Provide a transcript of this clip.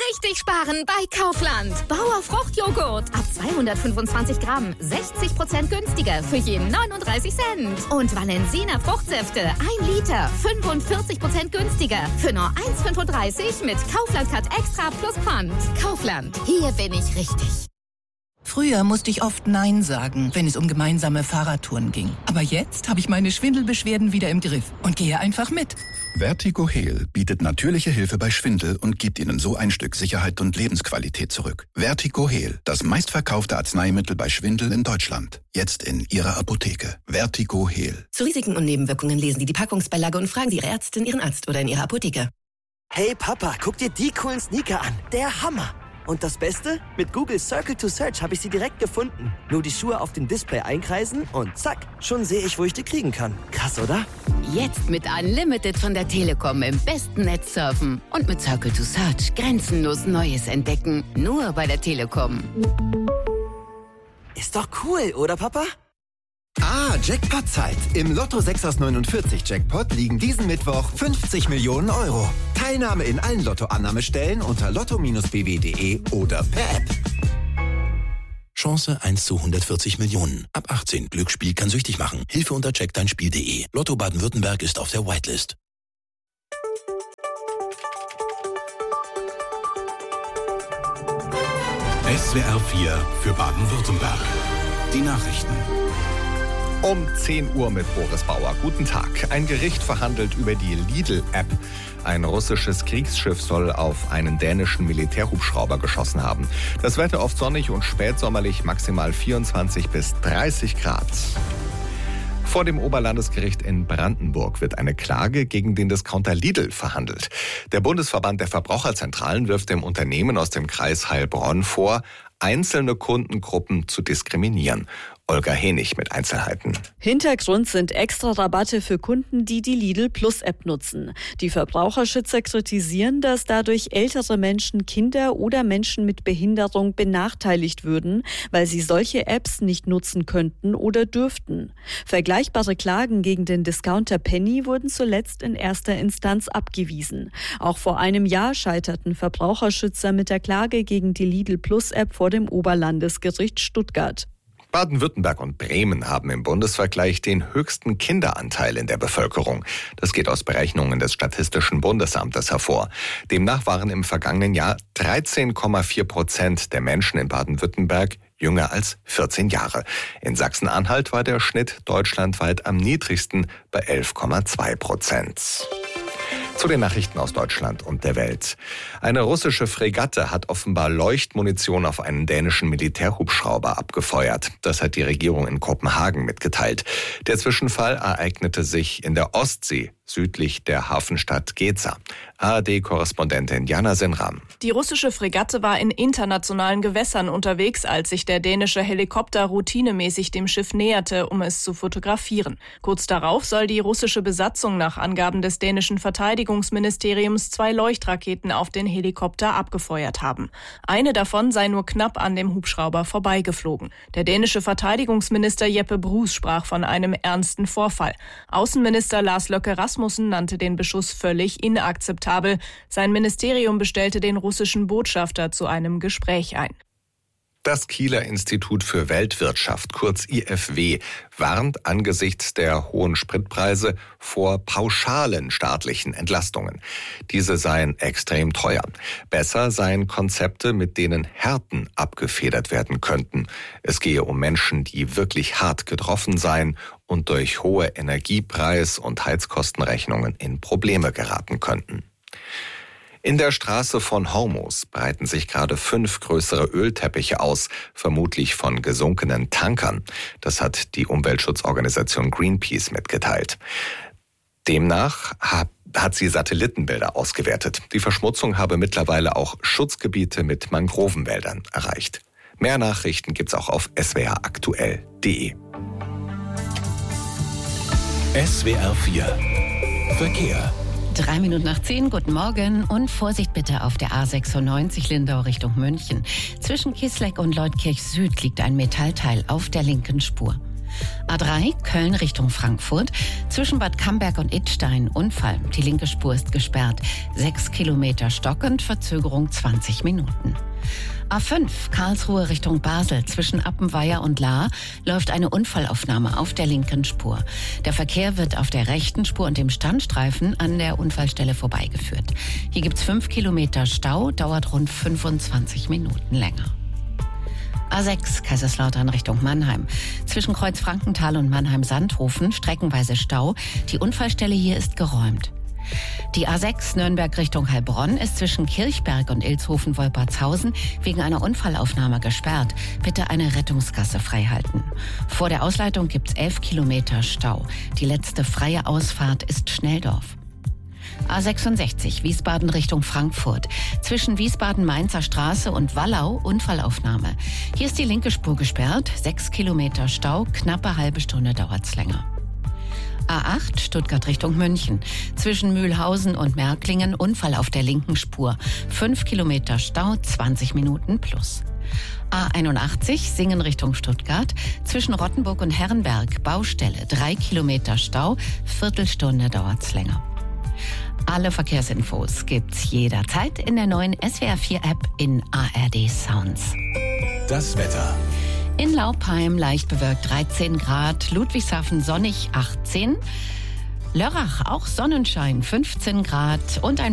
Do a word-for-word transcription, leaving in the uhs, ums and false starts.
richtig sparen bei Kaufland. Bauer Fruchtjoghurt ab zweihundertfünfundzwanzig Gramm, sechzig Prozent günstiger für je neununddreißig Cent. Und Valensina Fruchtsäfte, ein Liter, fünfundvierzig Prozent günstiger für nur eins Komma fünfunddreißig mit Kaufland Cut Extra plus Pfand. Kaufland, hier bin ich richtig. Früher musste ich oft Nein sagen, wenn es um gemeinsame Fahrradtouren ging. Aber jetzt habe ich meine Schwindelbeschwerden wieder im Griff und gehe einfach mit. Vertigo Heal bietet natürliche Hilfe bei Schwindel und gibt Ihnen so ein Stück Sicherheit und Lebensqualität zurück. Vertigo Heal, das meistverkaufte Arzneimittel bei Schwindel in Deutschland. Jetzt in Ihrer Apotheke. Vertigo Heal. Zu Risiken und Nebenwirkungen lesen Sie die Packungsbeilage und fragen Sie Ihre Ärztin, Ihren Arzt oder in Ihrer Apotheke. Hey Papa, guck dir die coolen Sneaker an. Der Hammer. Und das Beste? Mit Google Circle to Search habe ich sie direkt gefunden. Nur die Schuhe auf dem Display einkreisen und zack, schon sehe ich, wo ich die kriegen kann. Krass, oder? Jetzt mit Unlimited von der Telekom im besten Netz surfen. Und mit Circle to Search grenzenlos Neues entdecken. Nur bei der Telekom. Ist doch cool, oder Papa? Ah, Jackpot-Zeit. Im Lotto sechs aus neunundvierzig Jackpot liegen diesen Mittwoch fünfzig Millionen Euro. Teilnahme in allen Lotto-Annahmestellen unter lotto Bindestrich b w punkt d e oder per App. Chance eins zu hundertvierzig Millionen. Ab achtzehn. Glücksspiel kann süchtig machen. Hilfe unter check dein Spiel punkt d e. Lotto Baden-Württemberg ist auf der Whitelist. S W R vier für Baden-Württemberg. Die Nachrichten. Um zehn Uhr mit Boris Bauer. Guten Tag. Ein Gericht verhandelt über die Lidl-App. Ein russisches Kriegsschiff soll auf einen dänischen Militärhubschrauber geschossen haben. Das Wetter oft sonnig und spätsommerlich, maximal vierundzwanzig bis dreißig Grad. Vor dem Oberlandesgericht in Brandenburg wird eine Klage gegen den Discounter Lidl verhandelt. Der Bundesverband der Verbraucherzentralen wirft dem Unternehmen aus dem Kreis Heilbronn vor, einzelne Kundengruppen zu diskriminieren. Olga Henig mit Einzelheiten. Hintergrund sind extra Rabatte für Kunden, die die Lidl Plus App nutzen. Die Verbraucherschützer kritisieren, dass dadurch ältere Menschen, Kinder oder Menschen mit Behinderung benachteiligt würden, weil sie solche Apps nicht nutzen könnten oder dürften. Vergleichbare Klagen gegen den Discounter Penny wurden zuletzt in erster Instanz abgewiesen. Auch vor einem Jahr scheiterten Verbraucherschützer mit der Klage gegen die Lidl Plus App vor dem Oberlandesgericht Stuttgart. Baden-Württemberg und Bremen haben im Bundesvergleich den höchsten Kinderanteil in der Bevölkerung. Das geht aus Berechnungen des Statistischen Bundesamtes hervor. Demnach waren im vergangenen Jahr dreizehn Komma vier Prozent der Menschen in Baden-Württemberg jünger als vierzehn Jahre. In Sachsen-Anhalt war der Schnitt deutschlandweit am niedrigsten bei elf Komma zwei Prozent. Zu den Nachrichten aus Deutschland und der Welt. Eine russische Fregatte hat offenbar Leuchtmunition auf einen dänischen Militärhubschrauber abgefeuert. Das hat die Regierung in Kopenhagen mitgeteilt. Der Zwischenfall ereignete sich in der Ostsee, südlich der Hafenstadt Geza. A R D-Korrespondentin Jana Senram. Die russische Fregatte war in internationalen Gewässern unterwegs, als sich der dänische Helikopter routinemäßig dem Schiff näherte, um es zu fotografieren. Kurz darauf soll die russische Besatzung nach Angaben des dänischen Verteidigungsministeriums zwei Leuchtraketen auf den Helikopter abgefeuert haben. Eine davon sei nur knapp an dem Hubschrauber vorbeigeflogen. Der dänische Verteidigungsminister Jeppe Bruus sprach von einem ernsten Vorfall. Außenminister Lars Løkke Rasmussen nannte den Beschuss völlig inakzeptabel. Sein Ministerium bestellte den russischen Botschafter zu einem Gespräch ein. Das Kieler Institut für Weltwirtschaft, kurz I F W, warnt angesichts der hohen Spritpreise vor pauschalen staatlichen Entlastungen. Diese seien extrem teuer. Besser seien Konzepte, mit denen Härten abgefedert werden könnten. Es gehe um Menschen, die wirklich hart getroffen seien und durch hohe Energiepreis- und Heizkostenrechnungen in Probleme geraten könnten. In der Straße von Hormuz breiten sich gerade fünf größere Ölteppiche aus, vermutlich von gesunkenen Tankern. Das hat die Umweltschutzorganisation Greenpeace mitgeteilt. Demnach hat hat sie Satellitenbilder ausgewertet. Die Verschmutzung habe mittlerweile auch Schutzgebiete mit Mangrovenwäldern erreicht. Mehr Nachrichten gibt's auch auf s w r aktuell punkt d e. S W R vier Verkehr. Drei Minuten nach zehn, guten Morgen und Vorsicht bitte auf der A sechsundneunzig Lindau Richtung München. Zwischen Kisleck und Leutkirch Süd liegt ein Metallteil auf der linken Spur. A drei, Köln Richtung Frankfurt. Zwischen Bad Camberg und Idstein Unfall. Die linke Spur ist gesperrt. Sechs Kilometer stockend, Verzögerung zwanzig Minuten. A fünf, Karlsruhe Richtung Basel. Zwischen Appenweier und Lahr läuft eine Unfallaufnahme auf der linken Spur. Der Verkehr wird auf der rechten Spur und dem Standstreifen an der Unfallstelle vorbeigeführt. Hier gibt's fünf Kilometer Stau, dauert rund fünfundzwanzig Minuten länger. A sechs, Kaiserslautern Richtung Mannheim. Zwischen Kreuz-Frankenthal und Mannheim-Sandhofen streckenweise Stau. Die Unfallstelle hier ist geräumt. Die A sechs Nürnberg Richtung Heilbronn ist zwischen Kirchberg und Ilshofen-Wolpertshausen wegen einer Unfallaufnahme gesperrt. Bitte eine Rettungsgasse freihalten. Vor der Ausleitung gibt's elf Kilometer Stau. Die letzte freie Ausfahrt ist Schnelldorf. A sechsundsechzig, Wiesbaden Richtung Frankfurt. Zwischen Wiesbaden-Mainzer Straße und Wallau Unfallaufnahme. Hier ist die linke Spur gesperrt, sechs Kilometer Stau, knappe halbe Stunde dauert's länger. A acht, Stuttgart Richtung München. Zwischen Mühlhausen und Märklingen Unfall auf der linken Spur. fünf Kilometer Stau, zwanzig Minuten plus. A einundachtzig, Singen Richtung Stuttgart. Zwischen Rottenburg und Herrenberg Baustelle. drei Kilometer Stau, Viertelstunde dauert's länger. Alle Verkehrsinfos gibt's jederzeit in der neuen S W R vier App in A R D Sounds. Das Wetter. In Laupheim leicht bewölkt dreizehn Grad, Ludwigshafen sonnig achtzehn, Lörrach auch Sonnenschein fünfzehn Grad und ein